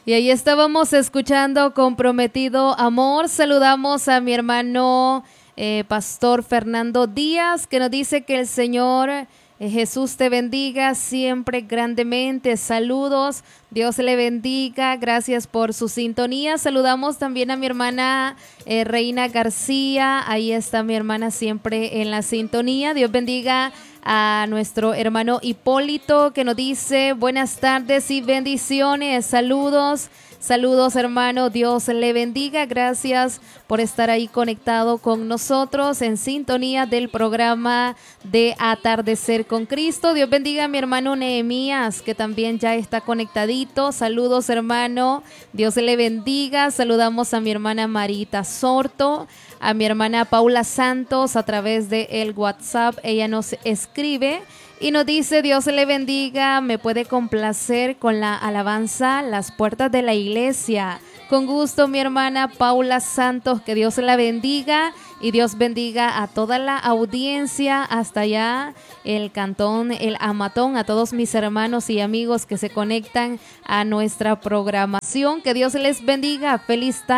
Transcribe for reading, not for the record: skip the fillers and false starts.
Y ahí estábamos escuchando Comprometido Amor. Saludamos a mi hermano Pastor Fernando Díaz, que nos dice que el Señor Jesús te bendiga siempre grandemente. Saludos, Dios le bendiga, gracias por su sintonía. Saludamos también a mi hermana Reina García, ahí está mi hermana siempre en la sintonía. Dios bendiga a nuestro hermano Hipólito, que nos dice buenas tardes y bendiciones. Saludos. Saludos, hermano, Dios le bendiga, gracias por estar ahí conectado con nosotros en sintonía del programa de Atardecer con Cristo. Dios bendiga a mi hermano Nehemías, que también ya está conectadito. Saludos, hermano, Dios le bendiga. Saludamos a mi hermana Marita Sorto, a mi hermana Paula Santos a través de el WhatsApp. Ella nos escribe y nos dice, Dios le bendiga, me puede complacer con la alabanza Las Puertas de la Iglesia. Con gusto, mi hermana Paula Santos, que Dios la bendiga y Dios bendiga a toda la audiencia hasta allá, el Cantón, el Amatón, a todos mis hermanos y amigos que se conectan a nuestra programación. Que Dios les bendiga. Feliz tarde.